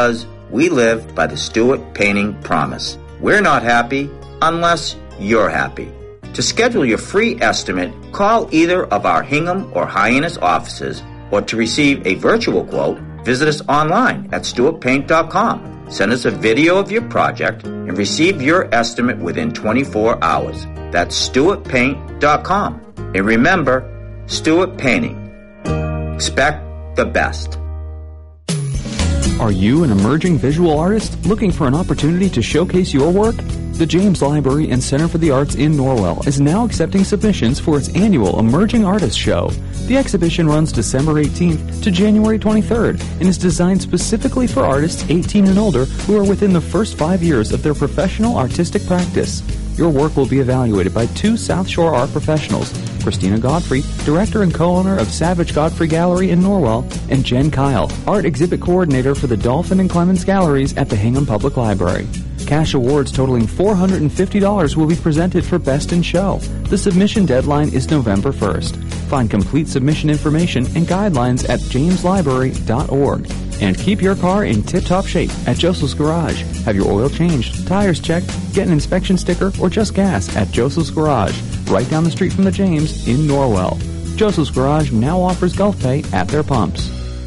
because we live by the Stewart Painting Promise. We're not happy unless you're happy. To schedule your free estimate, call either of our Hingham or Hyannis offices, or to receive a virtual quote, visit us online at stewartpaint.com. Send us a video of your project and receive your estimate within 24 hours. That's stewartpaint.com. And remember, Stewart Painting. Expect the best. Are you an emerging visual artist looking for an opportunity to showcase your work? The James Library and Center for the Arts in Norwell is now accepting submissions for its annual Emerging Artists Show. The exhibition runs December 18th to January 23rd and is designed specifically for artists 18 and older who are within the first 5 years of their professional artistic practice. Your work will be evaluated by 2 South Shore art professionals, Christina Godfrey, director and co-owner of Savage Godfrey Gallery in Norwell, and Jen Kyle, art exhibit coordinator for the Dolphin and Clemens Galleries at the Hingham Public Library. Cash awards totaling $450 will be presented for Best in Show. The submission deadline is November 1st. Find complete submission information and guidelines at jameslibrary.org. And keep your car in tip-top shape at Joseph's Garage. Have your oil changed, tires checked, get an inspection sticker, or just gas at Joseph's Garage, right down the street from the James in Norwell. Joseph's Garage now offers Gulf Pay at their pumps.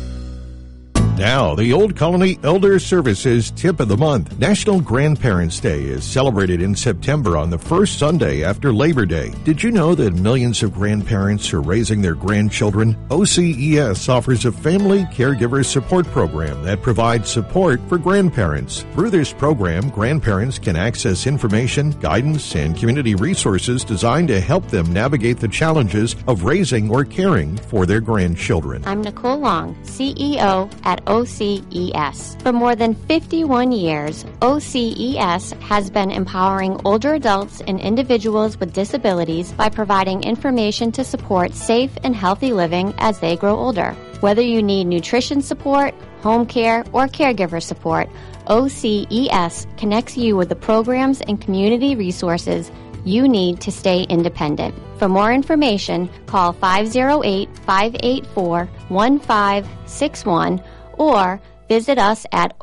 Now, the Old Colony Elder Services Tip of the Month. National Grandparents' Day is celebrated in September on the first Sunday after Labor Day. Did you know that millions of grandparents are raising their grandchildren? OCES offers a family caregiver support program that provides support for grandparents. Through this program, grandparents can access information, guidance, and community resources designed to help them navigate the challenges of raising or caring for their grandchildren. I'm Nicole Long, CEO at OCES. For more than 51 years, OCES has been empowering older adults and individuals with disabilities by providing information to support safe and healthy living as they grow older. Whether you need nutrition support, home care, or caregiver support, OCES connects you with the programs and community resources you need to stay independent. For more information, call 508-584-1561 or visit us at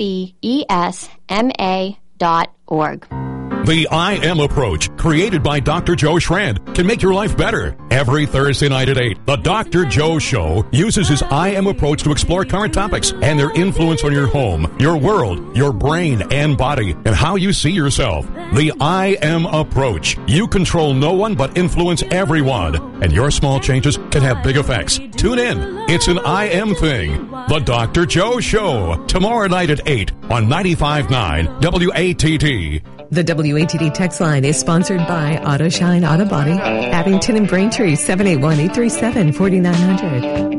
ocesma.org. The I Am Approach, created by Dr. Joe Schrand, can make your life better. Every Thursday night at 8, the Dr. Joe Show uses his I Am Approach to explore current topics and their influence on your home, your world, your brain and body, and how you see yourself. The I Am Approach. You control no one but influence everyone, and your small changes can have big effects. Tune in. It's an I Am thing. The Dr. Joe Show, tomorrow night at 8 on 95.9 WATD. The WATD text line is sponsored by Auto Shine Auto Body, Abington and Braintree, 781-837-4900.